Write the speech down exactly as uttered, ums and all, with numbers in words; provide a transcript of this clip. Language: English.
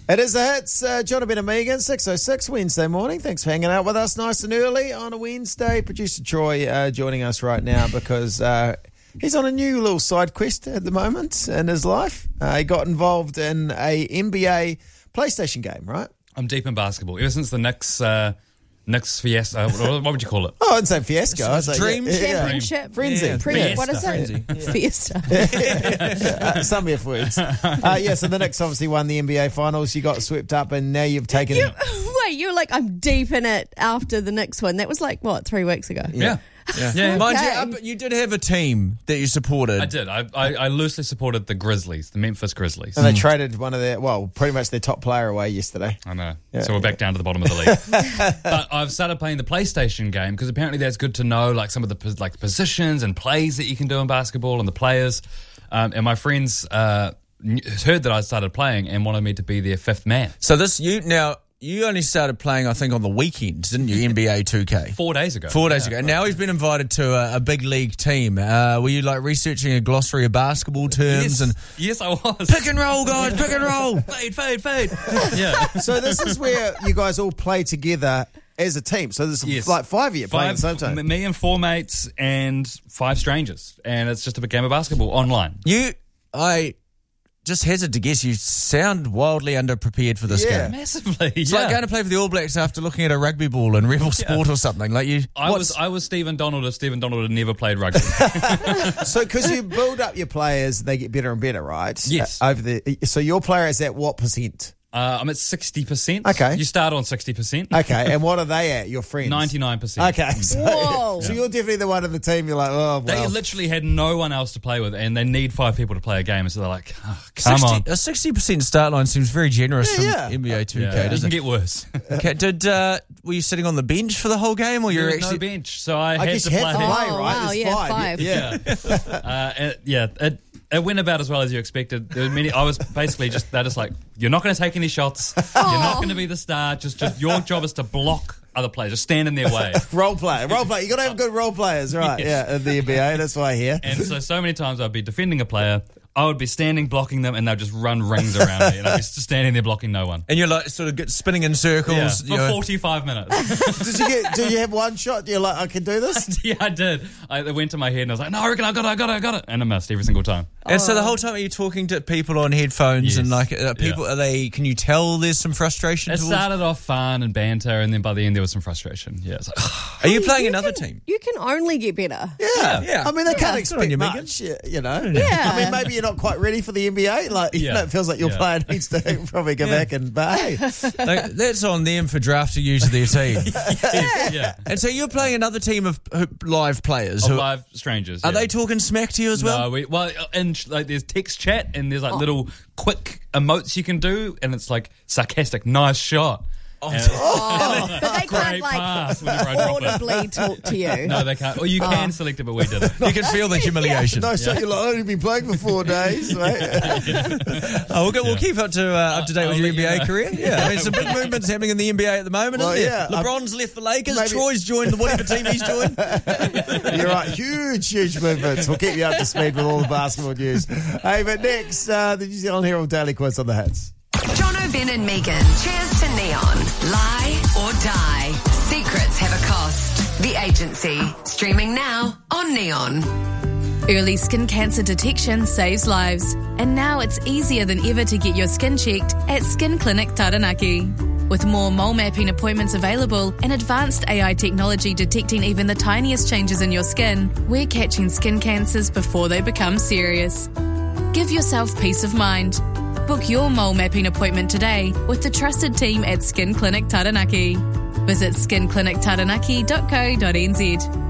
It is the hits. Uh, John Ben and Megan, six oh six Wednesday morning. Thanks for hanging out with us nice and early on a Wednesday. Producer Troy uh, joining us right now because uh, he's on a new little side quest at the moment in his life. Uh, he got involved in a N B A PlayStation game, right? I'm deep in basketball. Ever since the Knicks... Uh, Knicks fiesta, what would you call it? Oh, I didn't say fiasco. I was like, Dream? yeah, yeah. Championship. Frenzy. Yeah, Pre- Fiesta. what is Frenzy. it? Fiesta. uh, some F words. Uh, yeah, so the Knicks obviously won the N B A Finals. You got swept up and now you've taken... You, wait, you're like, I'm deep in it after the Knicks one. That was like, what, three weeks ago? Yeah. Yeah. yeah. Mind you, Okay. uh, but you did have a team that you supported. I did. I, I, I loosely supported the Grizzlies, the Memphis Grizzlies. And they traded one of their, well, pretty much their top player away yesterday. I know. Yeah. So we're back down to the bottom of the league. But I've started playing the PlayStation game because apparently that's good to know, like some of the pos- like positions and plays that you can do in basketball and the players. Um, and my friends uh, kn- heard that I started playing and wanted me to be their fifth man. So this, you now, you only started playing, I think, on the weekends, didn't you? N B A two K. Four days ago. Four days Yeah. ago. And now he's been invited to a, a big league team. Uh, were you like researching a glossary of basketball terms Yes, and yes, I was. pick and roll, guys, pick and roll? Fade, fade, fade. Yeah. So this is where you guys all play together as a team. So there's Yes. like five of you playing at the same time. m- Me and four mates and five strangers. And it's just a game of basketball online. You, I just hazard to guess, you sound wildly underprepared for this Yeah. game. Massively. It's yeah. like going to play for the All Blacks after looking at a rugby ball in Rebel Sport or something. Like you, I what's- was I was Stephen Donald if Stephen Donald had never played rugby. So because you build up your players, they get better and better, right? Yes. Uh, over the so your player is at what percent? Uh, I'm at sixty percent. Okay. You start on sixty percent. Okay, and what are they at? Your friends? ninety-nine percent. Okay, so, Whoa. so you're definitely the one in the team. You're like, oh They well. literally had no one else to play with, and they need five people to play a game, so they're like, oh, come on. A sixty percent start line seems very generous Yeah, from yeah. N B A two K, Yeah, it doesn't can it? get worse. Okay, did uh, were you sitting on the bench for the whole game, or you're There was actually? no bench, so I, I had guess to you play. have to play, Oh, right? wow, There's yeah, five. five. Yeah. uh, it, yeah, it, it went about as well as you expected. There were many. I was basically just they're just like, you're not going to take any shots. You're not going to be the star. Just, just your job is to block other players. Just stand in their way. Role play, role play. You got to have good role players, right? Yes. Yeah, in the N B A. That's why I hear. And so, so many times I'd be defending a player. I would be standing blocking them, and they'd just run rings around me, and I'd be just standing there blocking no one. And you're like sort of get spinning in circles. Yeah, you for know. forty-five minutes. Did you get? Do you have one shot? You're like, I can do this. Yeah, I did. I, it went to my head, and I was like, no, I reckon I got it, I got it, I got it. And I missed every single time. And so the whole time are you talking to people on headphones Yes. and like uh, people? Yeah. Are they? Can you tell there's some frustration? It towards- started off fun and banter, and then by the end there was some frustration. Yeah, it's like, Are you playing You another can- team? You can only get better. Yeah, Yeah. I mean, they can't Good on expect you, Megan. much. You you know. Yeah. I mean, maybe you're not quite ready for the N B A. Like, you Yeah. know, it feels like your Yeah. player needs to probably go back and. But hey, Like, that's on them for drafting you to their team. yeah. And so you're playing another team of who, live players. Of Who, live strangers. are yeah. they talking smack to you as well? No, we, well, and like there's text chat and there's like little quick emotes you can do, and it's like sarcastic, nice shot. Oh, And- Oh, but they Great can't like pass whenever I drop it. audibly talk to you. No, they can't. Or you can select it, but we did it. You can feel the humiliation. no shot. You're like, I've only been playing for four days, mate. Oh, we'll, go, we'll keep up to uh, up to date I'll with your let N B A you know. career. Yeah, I mean, some big movements happening in the N B A at the moment, Well, isn't there? yeah, LeBron's left the Lakers. maybe- Troy's joined the whatever team he's joined. You're right. Huge, huge movements. We'll keep you up to speed with all the basketball news. Hey, but next, uh, the New Zealand Herald Daily Quiz on the hits. John O'Ben and Megan. Cheers to Neon. Lie or die. Secrets have a cost. The Agency. Streaming now on Neon. Early skin cancer detection saves lives. And now it's easier than ever to get your skin checked at Skin Clinic Taranaki. With more mole mapping appointments available and advanced A I technology detecting even the tiniest changes in your skin, we're catching skin cancers before they become serious. Give yourself peace of mind. Book your mole mapping appointment today with the trusted team at Skin Clinic Taranaki. Visit skin clinic taranaki dot co dot n z.